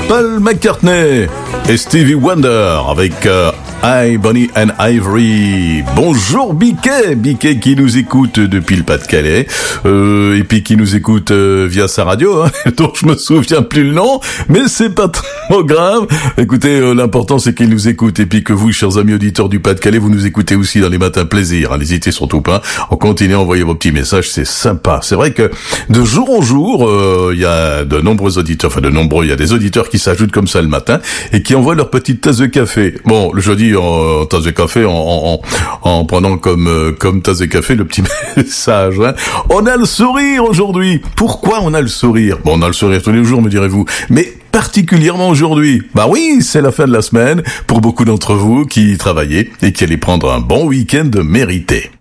Paul McCartney et Stevie Wonder avec I, Bonnie and Ivory. Bonjour Biquet qui nous écoute depuis le Pas-de-Calais, et puis qui nous écoute via sa radio, dont je me souviens plus le nom, mais c'est pas trop grave. Écoutez, l'important c'est qu'il nous écoute, et puis que vous, chers amis auditeurs du Pas-de-Calais, vous nous écoutez aussi dans les matins plaisir. N'hésitez surtout pas, on continue à envoyer vos petits messages, c'est sympa. C'est vrai que de jour en jour, il y a de nombreux auditeurs, il y a des auditeurs qui s'ajoutent comme ça le matin et qui envoient leur petite tasse de café. Bon, le jeudi, en tasse de café, en prenant comme tasse de café le petit message. On a le sourire aujourd'hui. Pourquoi on a le sourire? Bon, on a le sourire tous les jours, me direz-vous. Mais particulièrement aujourd'hui. Bah oui, c'est la fin de la semaine pour beaucoup d'entre vous qui travaillez et qui allez prendre un bon week-end mérité.